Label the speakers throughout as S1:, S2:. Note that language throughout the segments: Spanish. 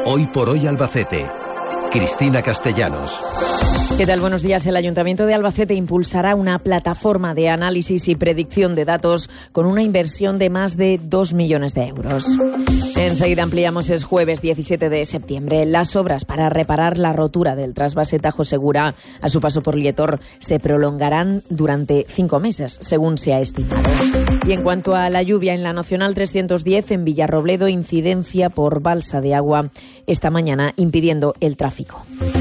S1: Hoy por hoy Albacete. Cristina Castellanos.
S2: ¿Qué tal? Buenos días. El Ayuntamiento de Albacete impulsará una plataforma de análisis y predicción de datos con una inversión de más de 2 millones de euros. Enseguida ampliamos. Es jueves 17 de septiembre. Las obras para reparar la rotura del trasvase Tajo Segura a su paso por Lietor se prolongarán durante 5 meses, según se ha estimado. Y en cuanto a la lluvia, en la Nacional 310 en Villarrobledo, incidencia por balsa de agua esta mañana, impidiendo el tráfico.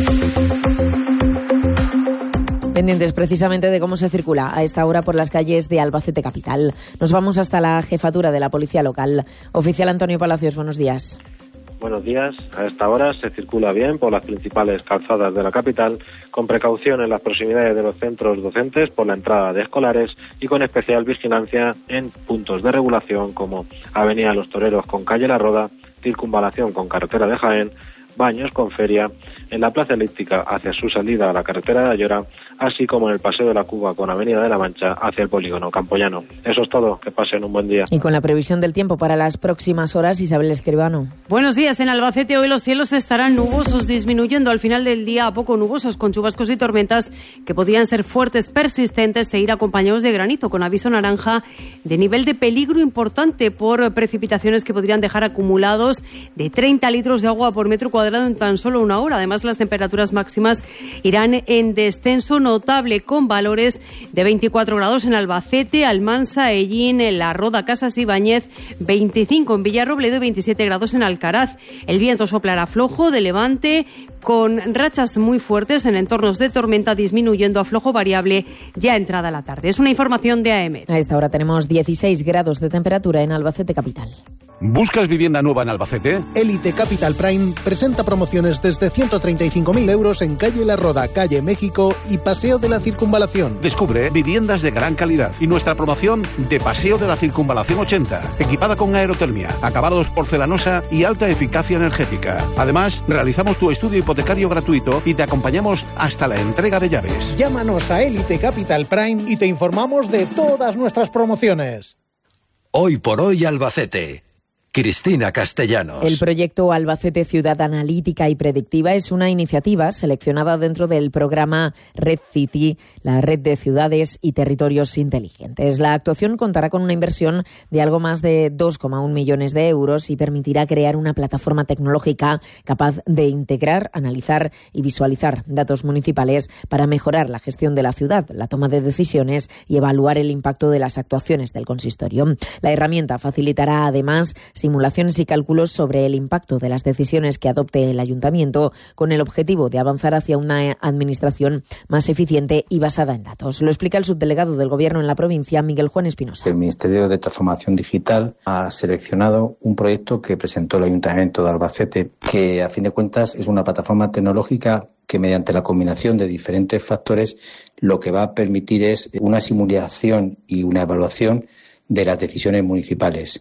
S2: Pendientes precisamente de cómo se circula a esta hora por las calles de Albacete capital. Nos vamos hasta la jefatura de la policía local. Oficial Antonio Palacios, buenos días.
S3: Buenos días. A esta hora se circula bien por las principales calzadas de la capital, con precaución en las proximidades de los centros docentes por la entrada de escolares y con especial vigilancia en puntos de regulación como Avenida Los Toreros con calle La Roda, Circunvalación con carretera de Jaén, Baños con Feria, en la Plaza Elíptica hacia su salida a la carretera de Ayora, así como en el Paseo de la Cuba con Avenida de la Mancha hacia el Polígono Campoyano. Eso es todo, que pasen un buen día.
S2: Y con la previsión del tiempo para las próximas horas, Isabel Escribano.
S4: Buenos días. En Albacete hoy los cielos estarán nubosos, disminuyendo al final del día a poco nubosos, con chubascos y tormentas que podrían ser fuertes, persistentes e ir acompañados de granizo, con aviso naranja de nivel de peligro importante por precipitaciones que podrían dejar acumulados de 30 litros de agua por metro cuadrado en tan solo una hora. Además, las temperaturas máximas irán en descenso notable, con valores de 24 grados en Albacete, Almansa, Ellín, en La Roda, Casas Ibáñez, 25 en Villarrobledo y 27 grados en Alcaraz. El viento soplará flojo de levante, con rachas muy fuertes en entornos de tormenta, disminuyendo a flojo variable ya entrada la tarde. Es una información de AEMET.
S2: A esta hora tenemos 16 grados de temperatura en Albacete capital.
S5: ¿Buscas vivienda nueva en Albacete?
S6: Elite Capital Prime presenta promociones desde 135.000 euros en calle La Roda, calle México y Paseo de la Circunvalación.
S5: Descubre viviendas de gran calidad y nuestra promoción de Paseo de la Circunvalación 80, equipada con aerotermia, acabados porcelanosa y alta eficacia energética. Además, realizamos tu estudio hipotecario gratuito y te acompañamos hasta la entrega de llaves.
S6: Llámanos a Elite Capital Prime y te informamos de todas nuestras promociones.
S1: Hoy por hoy Albacete. Cristina Castellanos.
S2: El proyecto Albacete Ciudad Analítica y Predictiva es una iniciativa seleccionada dentro del programa Red City, la red de ciudades y territorios inteligentes. La actuación contará con una inversión de algo más de 2,1 millones de euros y permitirá crear una plataforma tecnológica capaz de integrar, analizar y visualizar datos municipales para mejorar la gestión de la ciudad, la toma de decisiones y evaluar el impacto de las actuaciones del consistorio. La herramienta facilitará además simulaciones y cálculos sobre el impacto de las decisiones que adopte el ayuntamiento, con el objetivo de avanzar hacia una administración más eficiente y basada en datos. Lo explica el subdelegado del Gobierno en la provincia, Miguel Juan Espinosa.
S7: El Ministerio de Transformación Digital ha seleccionado un proyecto que presentó el Ayuntamiento de Albacete, que a fin de cuentas es una plataforma tecnológica que, mediante la combinación de diferentes factores, lo que va a permitir es una simulación y una evaluación de las decisiones municipales.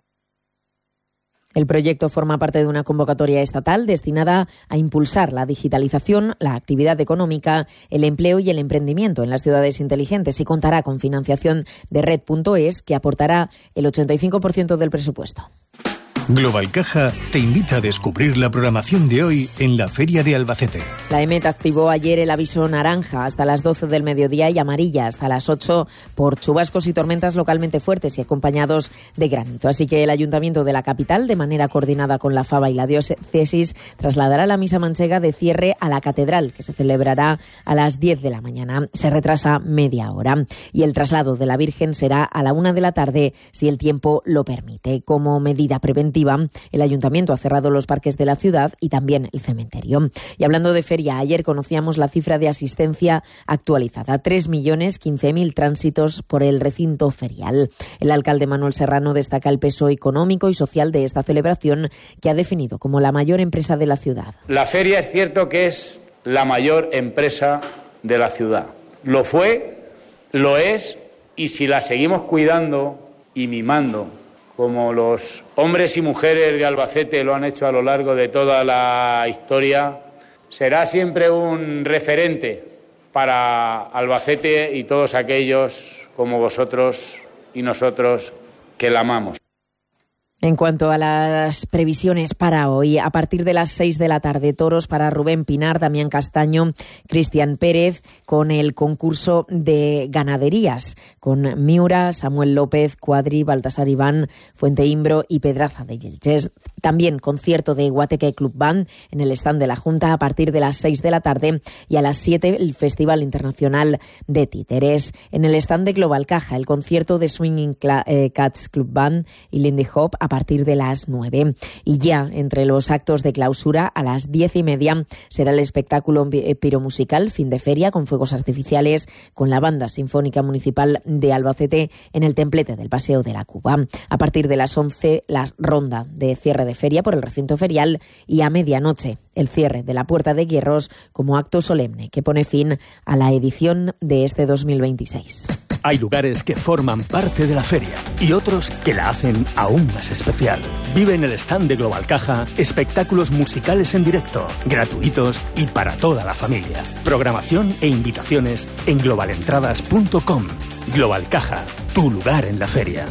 S2: El proyecto forma parte de una convocatoria estatal destinada a impulsar la digitalización, la actividad económica, el empleo y el emprendimiento en las ciudades inteligentes y contará con financiación de Red.es, que aportará el 85% del presupuesto.
S8: Global Caja te invita a descubrir la programación de hoy en la Feria de Albacete.
S2: La EMET activó ayer el aviso naranja hasta las 12 del mediodía y amarilla hasta las 8 por chubascos y tormentas localmente fuertes y acompañados de granizo. Así que el Ayuntamiento de la capital, de manera coordinada con la FABA y la diócesis, trasladará la misa manchega de cierre a la catedral, que se celebrará a las 10 de la mañana. Se retrasa media hora y el traslado de la Virgen será a la 1 de la tarde si el tiempo lo permite. Como medida preventiva, el Ayuntamiento ha cerrado los parques de la ciudad y también el cementerio. Y hablando de feria, ayer conocíamos la cifra de asistencia actualizada: 3.015.000 tránsitos por el recinto ferial. El alcalde Manuel Serrano destaca el peso económico y social de esta celebración, que ha definido como la mayor empresa de la ciudad.
S9: La feria es cierto que es la mayor empresa de la ciudad. Lo fue, lo es, y si la seguimos cuidando y mimando, como los hombres y mujeres de Albacete lo han hecho a lo largo de toda la historia, será siempre un referente para Albacete y todos aquellos como vosotros y nosotros que la amamos.
S2: En cuanto a las previsiones para hoy, a partir de las 6 de la tarde, toros para Rubén Pinar, Damián Castaño, Cristian Pérez, con el concurso de ganaderías, con Miura, Samuel López, Cuadri, Baltasar Iván, Fuente Imbro y Pedraza de Yelches. También concierto de Guateque Club Band en el stand de la Junta a partir de las 6 de la tarde y a las 7 el Festival Internacional de Títeres. En el stand de Global Caja, el concierto de Swinging Cats Club Band y Lindy Hop a partir de las 9. Y ya entre los actos de clausura a las 10:30 será el espectáculo piromusical Fin de Feria con fuegos artificiales con la Banda Sinfónica Municipal de Albacete en el templete del Paseo de la Cuba. A partir de las 11 la ronda de cierre de feria por el recinto ferial y a medianoche el cierre de la Puerta de Hierros como acto solemne que pone fin a la edición de este 2026.
S8: Hay lugares que forman parte de la feria y otros que la hacen aún más especial. Vive en el stand de Global Caja espectáculos musicales en directo, gratuitos y para toda la familia. Programación e invitaciones en globalentradas.com. Global Caja, tu lugar en la feria.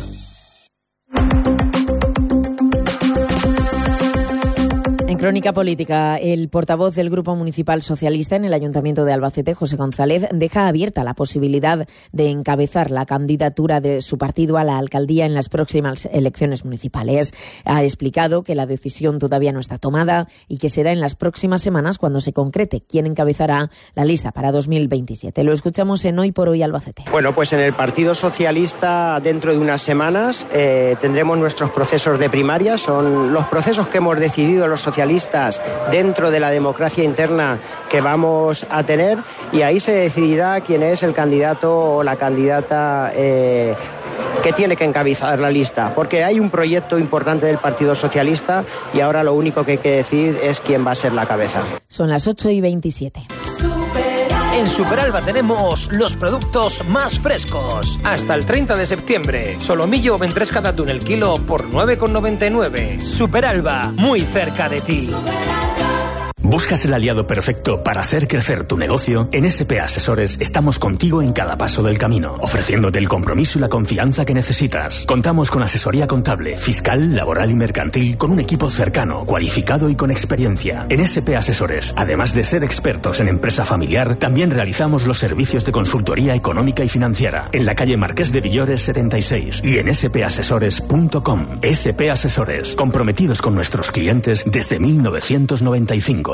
S2: En Crónica Política, el portavoz del Grupo Municipal Socialista en el Ayuntamiento de Albacete, José González, deja abierta la posibilidad de encabezar la candidatura de su partido a la alcaldía en las próximas elecciones municipales. Ha explicado que la decisión todavía no está tomada y que será en las próximas semanas cuando se concrete quién encabezará la lista para 2027. Lo escuchamos en Hoy por Hoy Albacete.
S10: Bueno, pues en el Partido Socialista dentro de unas semanas tendremos nuestros procesos de primaria. Son los procesos que hemos decidido los socialistas dentro de la democracia interna que vamos a tener y ahí se decidirá quién es el candidato o la candidata que tiene que encabezar la lista, porque hay un proyecto importante del Partido Socialista y ahora lo único que hay que decir es quién va a ser la cabeza.
S2: Son las 8:27.
S11: En Superalba tenemos los productos más frescos. Hasta el 30 de septiembre. Solomillo o ventresca de el kilo por 9,99. Superalba, muy cerca de ti.
S8: ¿Buscas el aliado perfecto para hacer crecer tu negocio? En SP Asesores estamos contigo en cada paso del camino, ofreciéndote el compromiso y la confianza que necesitas. Contamos con asesoría contable, fiscal, laboral y mercantil, con un equipo cercano, cualificado y con experiencia. En SP Asesores, además de ser expertos en empresa familiar, también realizamos los servicios de consultoría económica y financiera en la calle Marqués de Villores 76 y en spasesores.com. SP Asesores, comprometidos con nuestros clientes desde 1995.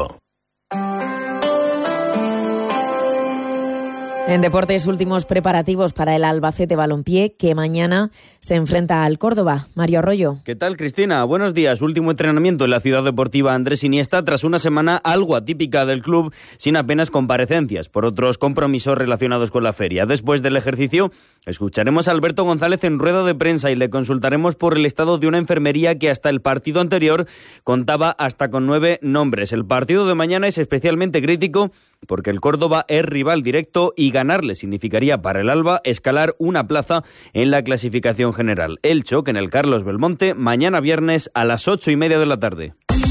S2: En deportes, últimos preparativos para el Albacete Balompié, que mañana se enfrenta al Córdoba. Mario Arroyo.
S12: ¿Qué tal, Cristina? Buenos días. Último entrenamiento en la ciudad deportiva Andrés Iniesta tras una semana algo atípica del club, sin apenas comparecencias por otros compromisos relacionados con la feria. Después del ejercicio, escucharemos a Alberto González en rueda de prensa y le consultaremos por el estado de una enfermería que hasta el partido anterior contaba hasta con 9 nombres. El partido de mañana es especialmente crítico porque el Córdoba es rival directo y ganarle significaría para el Alba escalar una plaza en la clasificación general. El choque en el Carlos Belmonte mañana viernes a las 8:30 de la tarde.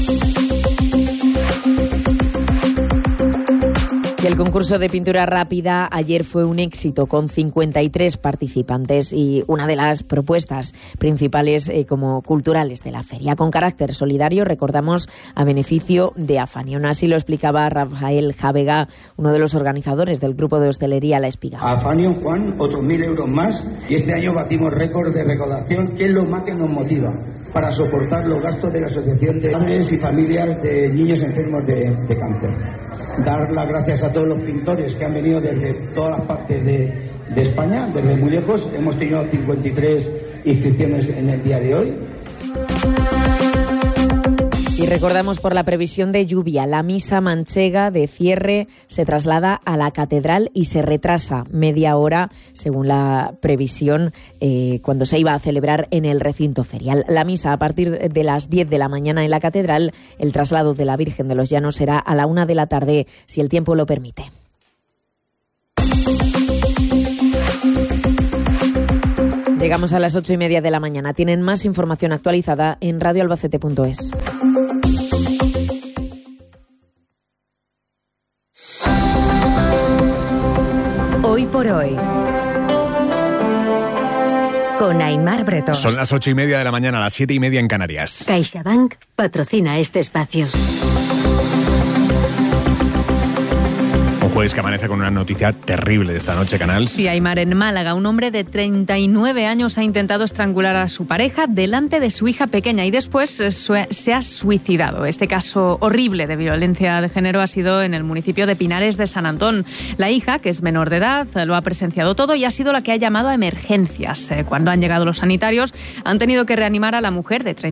S2: Y el concurso de pintura rápida ayer fue un éxito con 53 participantes y una de las propuestas principales como culturales de la feria. Con carácter solidario, recordamos, a beneficio de Afanion. Así lo explicaba Rafael Javega, uno de los organizadores del grupo de hostelería La Espiga.
S13: Afanion, Juan, otros 1.000 euros más y este año batimos récord de recaudación, que es lo más que nos motiva para soportar los gastos de la Asociación de Padres y Familias de Niños Enfermos de Cáncer. Dar las gracias a todos los pintores que han venido desde todas las partes de España, desde muy lejos. Hemos tenido 53 inscripciones en el día de hoy.
S2: Y recordamos por la previsión de lluvia, la misa manchega de cierre se traslada a la catedral y se retrasa media hora, según la previsión, cuando se iba a celebrar en el recinto ferial. La misa a partir de las 10 de la mañana en la catedral, el traslado de la Virgen de los Llanos será a la 1 de la tarde, si el tiempo lo permite. Llegamos a las 8:30 de la mañana. Tienen más información actualizada en radioalbacete.es.
S14: Hoy por hoy, con Aimar Bretón.
S15: Son las 8:30 de la mañana, las 7:30 en Canarias.
S14: CaixaBank patrocina este espacio.
S15: Un jueves que amanece con una noticia terrible de esta noche, Canals.
S16: Sí, Aimar, en Málaga, un hombre de 39 años ha intentado estrangular a su pareja delante de su hija pequeña y después se ha suicidado. Este caso horrible de violencia de género ha sido en el municipio de Pinares de San Antón. La hija, que es menor de edad, lo ha presenciado todo y ha sido la que ha llamado a emergencias. Cuando han llegado los sanitarios, han tenido que reanimar a la mujer de